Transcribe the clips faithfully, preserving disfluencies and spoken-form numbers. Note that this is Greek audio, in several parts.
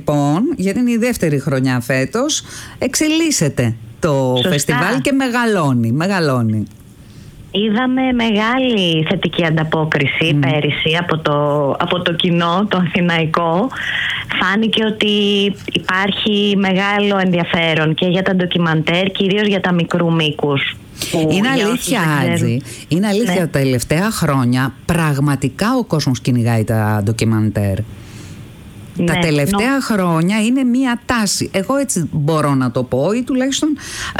λοιπόν, γιατί είναι η δεύτερη χρονιά φέτος, εξελίσσεται το Σωστά. φεστιβάλ και μεγαλώνει, μεγαλώνει. Είδαμε μεγάλη θετική ανταπόκριση mm. πέρυσι από το, από το κοινό, το αθηναϊκό. Φάνηκε ότι υπάρχει μεγάλο ενδιαφέρον και για τα ντοκιμαντέρ, κυρίως για τα μικρού μήκους. Είναι αλήθεια, Άτζη, είναι αλήθεια, ναι. Τα τελευταία χρόνια πραγματικά ο κόσμος κυνηγάει τα ντοκιμαντέρ. Ναι, τα τελευταία νο... χρόνια είναι μία τάση. Εγώ έτσι μπορώ να το πω, ή τουλάχιστον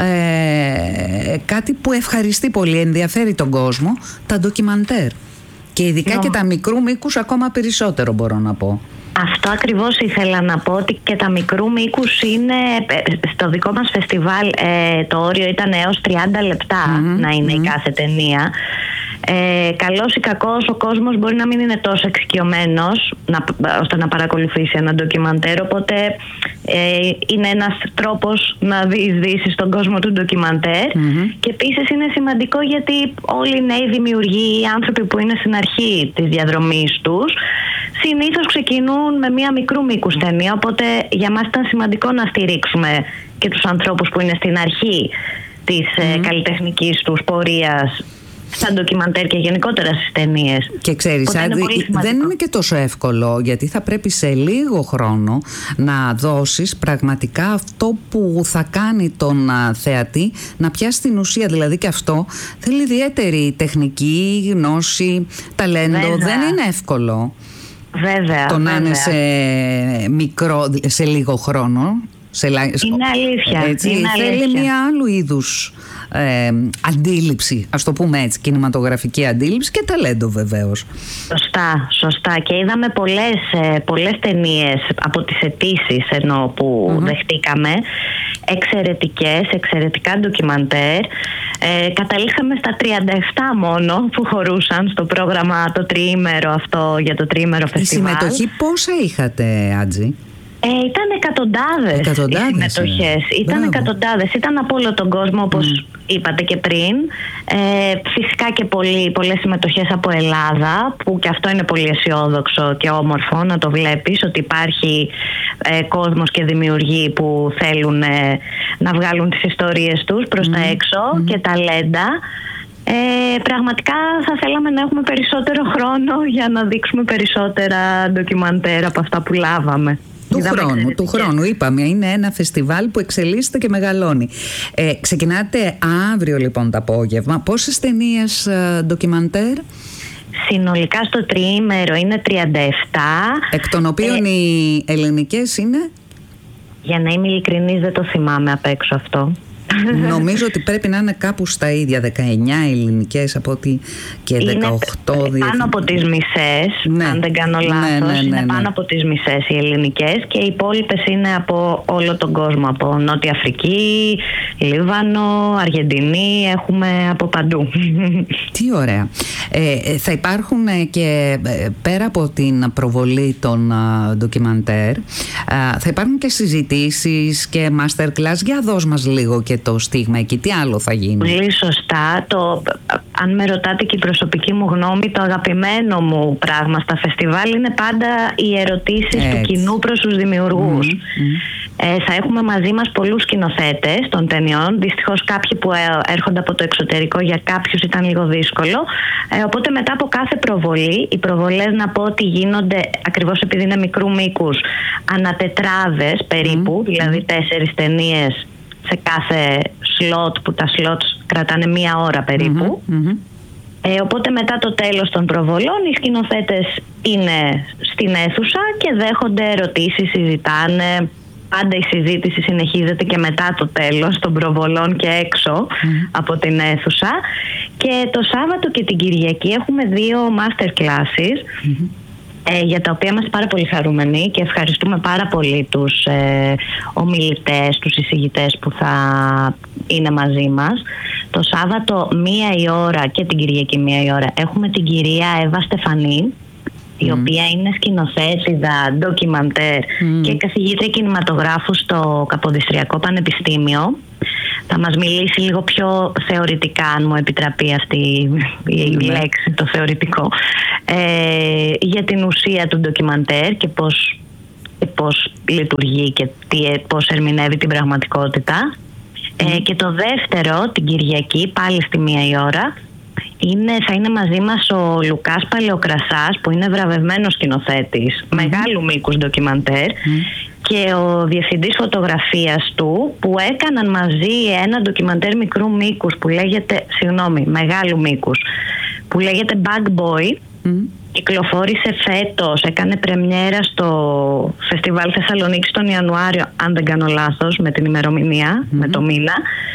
ε, κάτι που ευχαριστεί πολύ, ενδιαφέρει τον κόσμο, τα ντοκιμαντέρ. Και ειδικά νο... και τα μικρού μήκους ακόμα περισσότερο, μπορώ να πω. Αυτό ακριβώς ήθελα να πω, ότι και τα μικρού μήκους είναι, στο δικό μας φεστιβάλ ε, το όριο ήταν έως τριάντα λεπτά mm-hmm, να είναι mm-hmm. η κάθε ταινία. Ε, καλός ή κακός, ο κόσμος μπορεί να μην είναι τόσο εξοικειωμένος να, ώστε να παρακολουθήσει ένα ντοκιμαντέρ, οπότε ε, είναι ένας τρόπος να διεισδύσει στον κόσμο του ντοκιμαντέρ mm-hmm. και επίσης είναι σημαντικό γιατί όλοι οι νέοι δημιουργοί, οι άνθρωποι που είναι στην αρχή της διαδρομής τους, συνήθως ξεκινούν με μία μικρού μήκους ταινία, οπότε για μας ήταν σημαντικό να στηρίξουμε και τους ανθρώπους που είναι στην αρχή της mm. ε, καλλιτεχνικής τους πορείας στα ντοκιμαντέρ και γενικότερα στις ταινίες. Και ξέρεις, Άδη, δεν είναι και τόσο εύκολο, γιατί θα πρέπει σε λίγο χρόνο να δώσεις πραγματικά αυτό που θα κάνει τον θεατή να πιάσει την ουσία. Δηλαδή και αυτό θέλει ιδιαίτερη τεχνική, γνώση, ταλέντο. Βέβαια. Δεν είναι εύκολο. Βέβαια, το να είναι σε, μικρό, σε λίγο χρόνο. Σε, είναι αλήθεια. Έτσι, είναι θέλει αλήθεια. μια άλλου είδους ε, αντίληψη, ας το πούμε έτσι, κινηματογραφική αντίληψη και ταλέντο βεβαίως. Σωστά, σωστά. Και είδαμε πολλές, πολλές ταινίες από τις αιτήσεις ενώ που mm-hmm. δεχτήκαμε. Εξαιρετικές, εξαιρετικά ντοκιμαντέρ. Ε, καταλήξαμε στα τριάντα επτά μόνο που χωρούσαν στο πρόγραμμα το τριήμερο αυτό, για το τριήμερο φεστιβάλ. Η συμμετοχή πόσα είχατε, Άτζη? Ε, ήταν εκατοντάδες, εκατοντάδες οι συμμετοχές. Ε. Ήταν εκατοντάδες. Ήταν από όλο τον κόσμο, όπως mm. είπατε και πριν. Ε, φυσικά και πολύ, πολλές συμμετοχές από Ελλάδα, που και αυτό είναι πολύ αισιόδοξο και όμορφο να το βλέπεις, ότι υπάρχει ε, κόσμος και δημιουργοί που θέλουν ε, να βγάλουν τις ιστορίες τους προς mm. τα έξω mm. και ταλέντα. Ε, πραγματικά θα θέλαμε να έχουμε περισσότερο χρόνο για να δείξουμε περισσότερα ντοκιμαντέρ από αυτά που λάβαμε. Του χρόνου, του χρόνου, είπαμε, είναι ένα φεστιβάλ που εξελίσσεται και μεγαλώνει. Ε, ξεκινάτε αύριο λοιπόν το απόγευμα. Πόσες ταινίες ε, ντοκιμαντέρ? Συνολικά στο τριήμερο είναι τριάντα επτά. Εκ των οποίων ε, οι ελληνικές είναι? Για να είμαι ειλικρινής δεν το θυμάμαι απ' έξω αυτό. Νομίζω ότι πρέπει να είναι κάπου στα ίδια, δεκαεννιά ελληνικές από ότι και δεκαοκτώ. Είναι πάνω από τις μισές, ναι. αν δεν κάνω λάθος. Ναι, ναι, ναι, είναι πάνω ναι. από τις μισές οι ελληνικές και οι υπόλοιπες είναι από όλο τον κόσμο. Από Νότια Αφρική, Λίβανο, Αργεντινή, έχουμε από παντού. Τι ωραία. Ε, θα υπάρχουν και πέρα από την προβολή των ντοκιμαντέρ, θα υπάρχουν και συζητήσεις και masterclass. Για δώσ' μας λίγο και το στίγμα εκεί, τι άλλο θα γίνει? Πολύ σωστά. Το, αν με ρωτάτε και η προσωπική μου γνώμη, το αγαπημένο μου πράγμα στα φεστιβάλ είναι πάντα οι ερωτήσεις Έτσι. του κοινού προς τους δημιουργούς. Mm-hmm. Ε, θα έχουμε μαζί μας πολλούς σκηνοθέτες των ταινιών. Δυστυχώς κάποιοι που έρχονται από το εξωτερικό, για κάποιους ήταν λίγο δύσκολο. Ε, οπότε μετά από κάθε προβολή, οι προβολές να πω ότι γίνονται, ακριβώς επειδή είναι μικρού μήκους, ανατετράδες περίπου, mm-hmm. δηλαδή τέσσερις ταινίες σε κάθε σλότ, που τα σλότ κρατάνε μία ώρα περίπου. Mm-hmm, mm-hmm. Ε, οπότε μετά το τέλος των προβολών οι σκηνοθέτες είναι στην αίθουσα και δέχονται ερωτήσεις, συζητάνε. Πάντα η συζήτηση συνεχίζεται και μετά το τέλος των προβολών και έξω mm-hmm. από την αίθουσα. Και το Σάββατο και την Κυριακή έχουμε δύο master classes mm-hmm. Ε, για τα οποία είμαστε πάρα πολύ χαρούμενοι και ευχαριστούμε πάρα πολύ τους ε, ομιλητές, τους εισηγητές που θα είναι μαζί μας. Το Σάββατο μία η ώρα και την Κυριακή μία η ώρα έχουμε την κυρία Εύα Στεφανή, η mm. οποία είναι σκηνοθέτηδα, ντοκιμαντέρ mm. και καθηγήτρια κινηματογράφου στο Καποδιστριακό Πανεπιστήμιο. Θα μας μιλήσει λίγο πιο θεωρητικά, αν μου επιτραπεί αυτή η mm. λέξη, το θεωρητικό, ε, για την ουσία του ντοκιμαντέρ και πώς πώς λειτουργεί και τι, πώς ερμηνεύει την πραγματικότητα. Mm. Ε, και το δεύτερο, την Κυριακή, πάλι στη μία η ώρα, είναι, θα είναι μαζί μας ο Λουκάς Παλαιοκρασάς, που είναι βραβευμένος σκηνοθέτης mm. μεγάλου μήκους ντοκιμαντέρ, mm. και ο διευθυντής φωτογραφίας του, που έκαναν μαζί ένα ντοκιμαντέρ μικρού μήκους που λέγεται, συγγνώμη, μεγάλου μήκους, που λέγεται Bug Boy. Mm. Κυκλοφόρησε φέτος, έκανε πρεμιέρα στο Φεστιβάλ Θεσσαλονίκης τον Ιανουάριο, αν δεν κάνω λάθος με την ημερομηνία, mm. με το μήνα,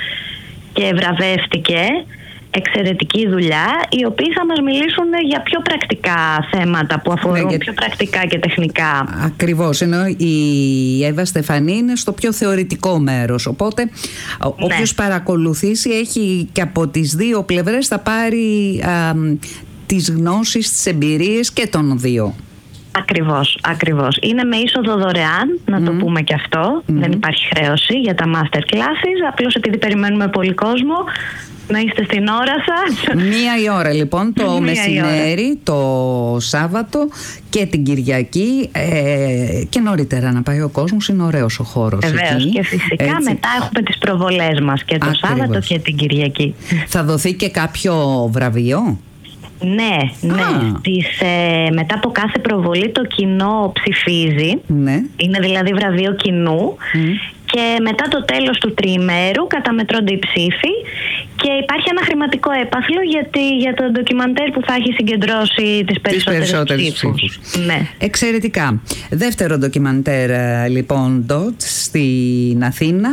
και βραβεύτηκε. Εξαιρετική δουλειά, οι οποίοι θα μας μιλήσουν για πιο πρακτικά θέματα που αφορούν, ναι, πιο πρακτικά και τεχνικά. Ακριβώς, ενώ η Εύα Στεφανή είναι στο πιο θεωρητικό μέρος, οπότε ναι, όποιος παρακολουθήσει έχει και από τις δύο πλευρές, θα πάρει α, τις γνώσεις, τις εμπειρίες και των δύο. Ακριβώς, ακριβώς. Είναι με είσοδο δωρεάν, να mm. το πούμε και αυτό. Mm. Δεν υπάρχει χρέωση για τα master classes, απλώς επειδή περιμένουμε πολύ κόσμο, να είστε στην ώρα σας. Μία η ώρα λοιπόν το μεσημέρι, το Σάββατο και την Κυριακή, ε, και νωρίτερα να πάει ο κόσμος, είναι ωραίος ο χώρος. Βεβαίως, και φυσικά έτσι, μετά έχουμε τις προβολές μας και το Ακριβώς. Σάββατο και την Κυριακή. Θα δοθεί και κάποιο βραβείο? Ναι, ναι. Τις, ε, μετά από κάθε προβολή το κοινό ψηφίζει. Ναι. Είναι δηλαδή βραβείο κοινού. Mm. Και μετά το τέλος του τριημέρου καταμετρώνται οι ψήφοι και υπάρχει ένα χρηματικό έπαθλο γιατί, για το ντοκιμαντέρ που θα έχει συγκεντρώσει τις περισσότερες, τις περισσότερες ψήφους. ψήφους. Ναι. Εξαιρετικά. Δεύτερο ντοκιμαντέρ λοιπόν ντοτ στην Αθήνα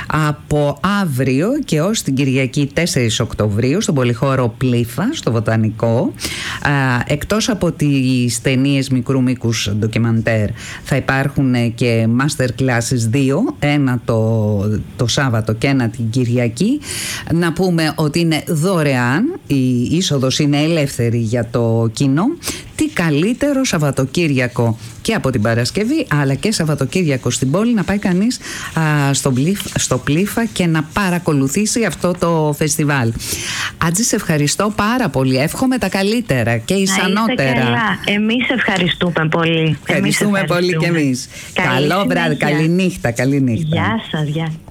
από αύριο και ως την Κυριακή τέσσερις Οκτωβρίου στον πολυχώρο Πλήφα, στο Βοτανικό. Εκτός από τις ταινίες μικρού μήκους ντοκιμαντέρ θα υπάρχουν και master classes δύο, ένα Το, το Σάββατο και ένα την Κυριακή. Να πούμε ότι είναι δωρεάν, η είσοδος είναι ελεύθερη για το κοινό. Τι καλύτερο Σαββατοκύριακο και από την Παρασκευή, αλλά και Σαββατοκύριακο στην πόλη, να πάει κανείς α, στο, πλήφ, στο Πλήφα και να παρακολουθήσει αυτό το φεστιβάλ. Άτζη, σε ευχαριστώ πάρα πολύ. Εύχομαι τα καλύτερα και ισανότερα. Καλά. Εμείς ευχαριστούμε πολύ. Ευχαριστούμε, εμείς ευχαριστούμε πολύ και εμείς. Καλή Καλό βράδυ, καλή νύχτα, καλή νύχτα. Γεια σας, γεια.